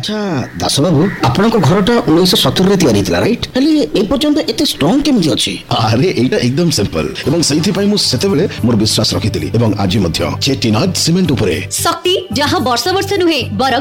अच्छा दास बाबू आपनक घरटा 1970 रे तयारी थिला राइट हेले ए पर्यंत एते स्ट्रांग केमि अछि? अरे एटा एकदम सिंपल एवं सही पई मु सेते बेले मोर विश्वास रखितली एवं आज मध्य चेटिनाड सीमेंट उपरे शक्ति जहां वर्ष वर्ष नुहे बर